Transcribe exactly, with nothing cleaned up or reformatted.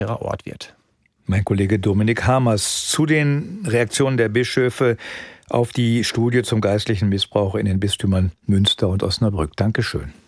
Ort wird. Mein Kollege Dominik Hamers zu den Reaktionen der Bischöfe auf die Studie zum geistlichen Missbrauch in den Bistümern Münster und Osnabrück. Dankeschön.